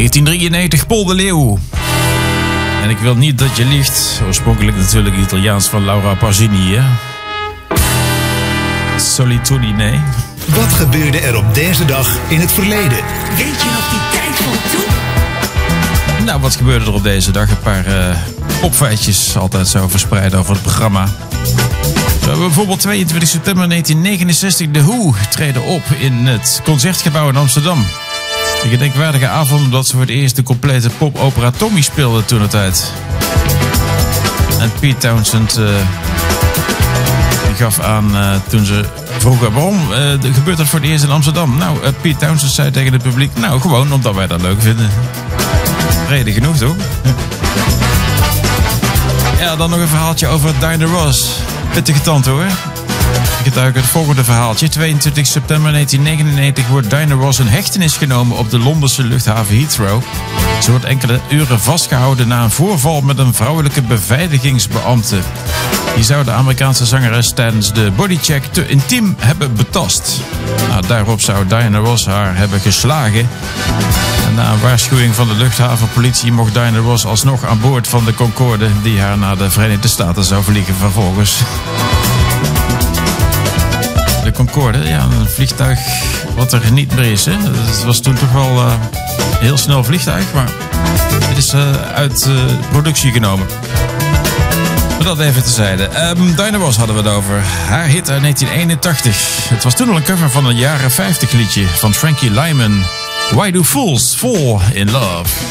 1993, Paul de Leeuw. En ik wil niet dat je liegt. Oorspronkelijk natuurlijk Italiaans van Laura Pausini, hè? Solitudine. Wat gebeurde er op deze dag in het verleden? Weet je nog die tijd van toen? Nou, wat gebeurde er op deze dag? Een paar opfeitjes, altijd zo verspreid over het programma. Zo hebben we bijvoorbeeld 22 september 1969 The Who treden op in het Concertgebouw in Amsterdam. Een gedenkwaardige avond omdat ze voor het eerst de complete popopera Tommy speelden toen de tijd. En Pete Townshend gaf aan toen ze vroegen waarom gebeurt dat voor het eerst in Amsterdam. Nou, Pete Townshend zei tegen het publiek, nou gewoon omdat wij dat leuk vinden. Reden genoeg toch? Ja, dan nog een verhaaltje over Diana Ross. Pittige tante hoor. Ik getuig het volgende verhaaltje. 22 september 1999 wordt Diana Ross in hechtenis genomen op de Londense luchthaven Heathrow. Ze wordt enkele uren vastgehouden na een voorval met een vrouwelijke beveiligingsbeambte. Die zou de Amerikaanse zangeres tijdens de bodycheck te intiem hebben betast. Nou, daarop zou Diana Ross haar hebben geslagen. En na een waarschuwing van de luchthavenpolitie mocht Diana Ross alsnog aan boord van de Concorde die haar naar de Verenigde Staten zou vliegen vervolgens. De Concorde, ja, een vliegtuig wat er niet meer is. Hè? Het was toen toch wel een heel snel vliegtuig, maar het is uit productie genomen. Maar dat even tezijde. Diana Ross hadden we het over. Haar hit uit 1981. Het was toen al een cover van een jaren 50 liedje van Frankie Lyman. Why Do Fools Fall in Love?